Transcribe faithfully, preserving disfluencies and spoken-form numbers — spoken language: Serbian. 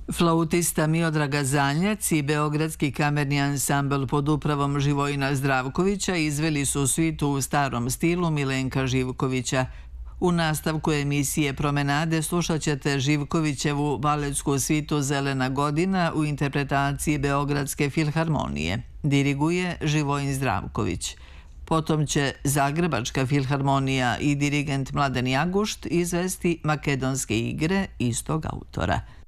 Flautista Miodraga Zanjac i Beogradski kamerni ansambl pod upravom Živojina Zdravkovića izveli su svitu u starom stilu Milenka Živkovića. U nastavku emisije Promenade slušat ćete Živkovićevu baletsku svitu Zelena godina u interpretaciji Beogradske filharmonije. Diriguje Živojin Zdravković. Potom će Zagrebačka filharmonija i dirigent Mladen Jagušt izvesti Makedonske igre istog autora.